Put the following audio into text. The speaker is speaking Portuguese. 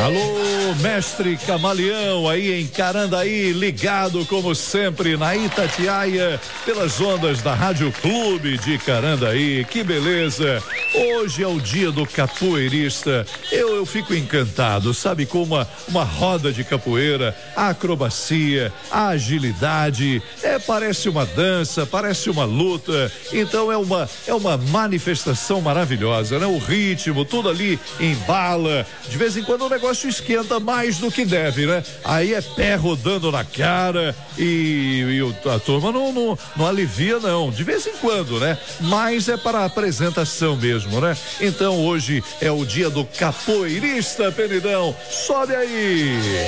Alô, mestre Camaleão, aí em Carandaí, ligado como sempre na Itatiaia, pelas ondas da Rádio Clube de Carandaí. Que beleza! Hoje é o dia do capoeirista. Eu fico encantado, sabe, com uma roda de capoeira, a acrobacia, a agilidade, parece uma dança, parece uma luta. Então é uma manifestação maravilhosa, né? O ritmo, tudo ali embala. De vez em quando o negócio esquenta mais do que deve, né? Aí é pé rodando na cara e a turma não alivia, não. De vez em quando, né? Mas é para a apresentação mesmo, né? Então hoje é o dia do capoeirista, Penidão. Sobe aí!